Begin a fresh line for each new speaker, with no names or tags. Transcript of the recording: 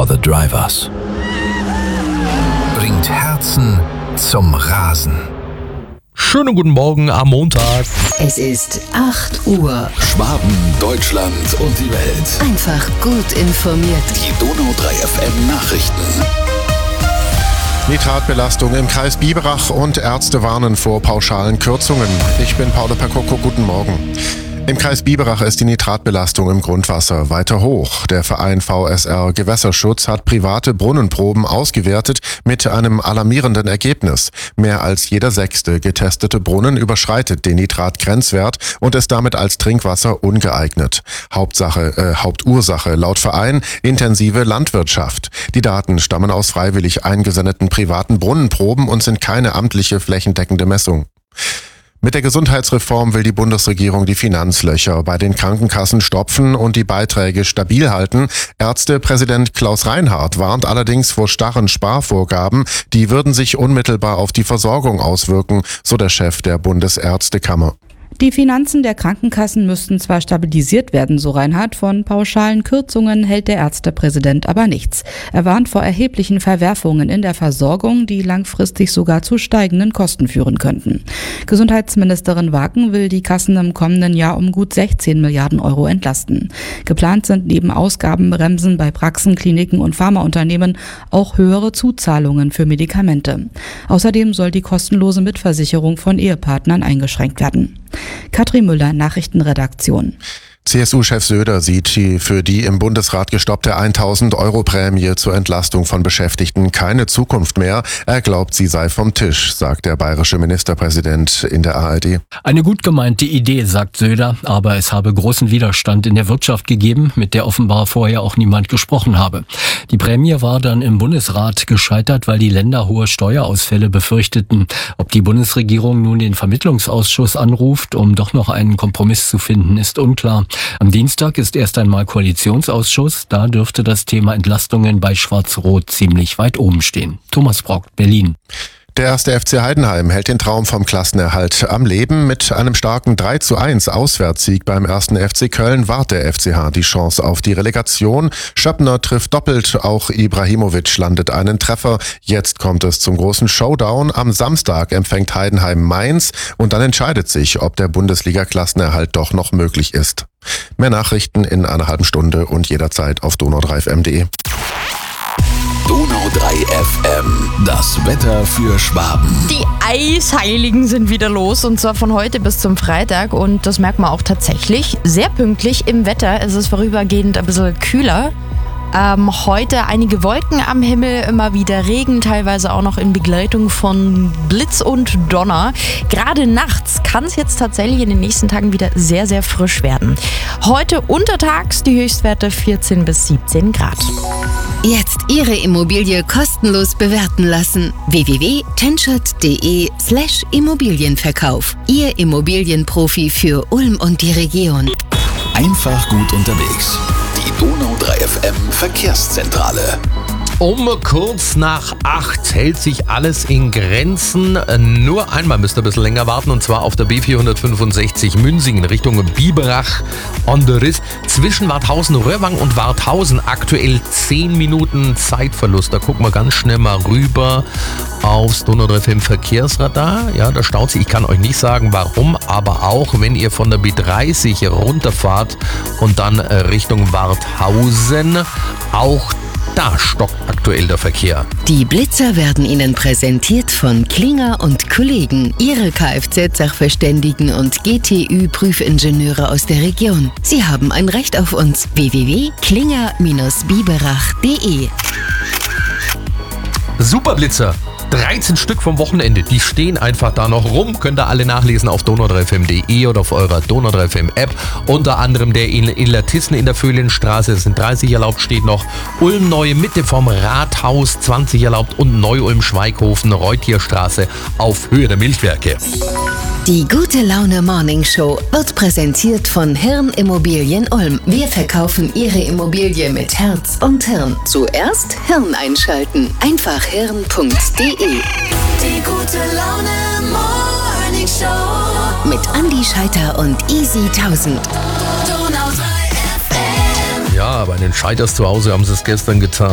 for the drivers. Bringt Herzen zum Rasen.
Schönen guten Morgen am Montag.
Es ist 8 Uhr.
Schwaben, Deutschland und die Welt.
Einfach gut informiert.
Die Donau 3 FM Nachrichten.
Nitratbelastung im Kreis Biberach und Ärzte warnen vor pauschalen Kürzungen. Ich bin Paolo Percocco, guten Morgen. Im Kreis Biberach ist die Nitratbelastung im Grundwasser weiter hoch. Der Verein VSR Gewässerschutz hat private Brunnenproben ausgewertet mit einem alarmierenden Ergebnis. Mehr als jeder 6. getestete Brunnen überschreitet den Nitratgrenzwert und ist damit als Trinkwasser ungeeignet. Hauptursache laut Verein intensive Landwirtschaft. Die Daten stammen aus freiwillig eingesendeten privaten Brunnenproben und sind keine amtliche flächendeckende Messung. Mit der Gesundheitsreform will die Bundesregierung die Finanzlöcher bei den Krankenkassen stopfen und die Beiträge stabil halten. Ärztepräsident Klaus Reinhardt warnt allerdings vor starren Sparvorgaben. Die würden sich unmittelbar auf die Versorgung auswirken, so der Chef der Bundesärztekammer.
Die Finanzen der Krankenkassen müssten zwar stabilisiert werden, so Reinhardt, von pauschalen Kürzungen hält der Ärztepräsident aber nichts. Er warnt vor erheblichen Verwerfungen in der Versorgung, die langfristig sogar zu steigenden Kosten führen könnten. Gesundheitsministerin Waken will die Kassen im kommenden Jahr um gut 16 Milliarden Euro entlasten. Geplant sind neben Ausgabenbremsen bei Praxen, Kliniken und Pharmaunternehmen auch höhere Zuzahlungen für Medikamente. Außerdem soll die kostenlose Mitversicherung von Ehepartnern eingeschränkt werden. Katrin Müller, Nachrichtenredaktion.
CSU-Chef Söder sieht für die im Bundesrat gestoppte 1.000-Euro-Prämie zur Entlastung von Beschäftigten keine Zukunft mehr. Er glaubt, sie sei vom Tisch, sagt der bayerische Ministerpräsident in der ARD.
Eine gut gemeinte Idee, sagt Söder, aber es habe großen Widerstand in der Wirtschaft gegeben, mit der offenbar vorher auch niemand gesprochen habe. Die Prämie war dann im Bundesrat gescheitert, weil die Länder hohe Steuerausfälle befürchteten. Ob die Bundesregierung nun den Vermittlungsausschuss anruft, um doch noch einen Kompromiss zu finden, ist unklar. Am Dienstag ist erst einmal Koalitionsausschuss. Da dürfte das Thema Entlastungen bei Schwarz-Rot ziemlich weit oben stehen. Thomas Brock, Berlin.
Der 1. FC Heidenheim hält den Traum vom Klassenerhalt am Leben. Mit einem starken 3:1 Auswärtssieg beim 1. FC Köln wahrt der FCH die Chance auf die Relegation. Schöppner trifft doppelt, auch Ibrahimovic landet einen Treffer. Jetzt kommt es zum großen Showdown. Am Samstag empfängt Heidenheim Mainz und dann entscheidet sich, ob der Bundesliga-Klassenerhalt doch noch möglich ist. Mehr Nachrichten in einer halben Stunde und jederzeit auf donau3fm.de.
Donau 3 FM. Das Wetter für Schwaben.
Die Eisheiligen sind wieder los und zwar von heute bis zum Freitag und das merkt man auch tatsächlich sehr pünktlich im Wetter. Es ist vorübergehend ein bisschen kühler. Heute einige Wolken am Himmel, immer wieder Regen, teilweise auch noch in Begleitung von Blitz und Donner. Gerade nachts kann es jetzt tatsächlich in den nächsten Tagen wieder sehr, sehr frisch werden. Heute untertags die Höchstwerte 14 bis 17 Grad.
Jetzt Ihre Immobilie kostenlos bewerten lassen. www.tenschert.de/Immobilienverkauf. Ihr Immobilienprofi für Ulm und die Region.
Einfach gut unterwegs. Die Donau 3 FM Verkehrszentrale.
Um kurz nach 8 hält sich alles in Grenzen. Nur einmal müsst ihr ein bisschen länger warten und zwar auf der B465 Münsingen Richtung Biberach on the Riss. Zwischen Warthausen-Röhrwang und Warthausen aktuell 10 Minuten Zeitverlust. Da gucken wir ganz schnell mal rüber aufs Donau 3 FM Verkehrsradar. Ja, da staut sich. Ich kann euch nicht sagen, warum, aber auch wenn ihr von der B30 runterfahrt und dann Richtung Warthausen, auch da stockt aktuell der Verkehr.
Die Blitzer werden Ihnen präsentiert von Klinger und Kollegen, Ihre Kfz-Sachverständigen und GTÜ-Prüfingenieure aus der Region. Sie haben ein Recht auf uns. www.klinger-biberach.de.
Superblitzer. 13 Stück vom Wochenende, die stehen einfach da noch rum. Könnt ihr alle nachlesen auf donau3fm.de oder auf eurer Donau 3 FM App. Unter anderem der in Latisten in der Föhlenstraße, es sind 30 erlaubt, steht noch. Ulm Neue Mitte vom Rathaus 20 erlaubt und Neu-Ulm Schweighofen Reutierstraße auf Höhe der Milchwerke.
Die Gute Laune Morning Show wird präsentiert von Hirn Immobilien Ulm. Wir verkaufen Ihre Immobilie mit Herz und Hirn. Zuerst Hirn einschalten. Einfach hirn.de.
Die Gute Laune Morning Show
mit Andi Scheiter und Easy 1000.
Donau 3 FM.
Ja, bei den Scheiters zu Hause haben sie es gestern getan.